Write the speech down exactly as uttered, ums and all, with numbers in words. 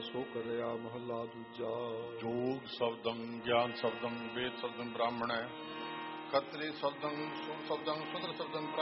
ਸੋ ਕਰਿਆ ਮਹਲਾ ਦੂਜਾ। ਜੋਗ ਸ਼ਬਦੰ ਗਿਆਨ ਸ਼ਬਦੰ ਵੇਦ ਸ਼ਬਦੰ ਬ੍ਰਾਹਮਣ ਕਤਰੀ ਸ਼ਬਦੰ ਸੁਰ ਸ਼ਬਦੰ ਸੁਦਰ ਸ਼ਬਦੰ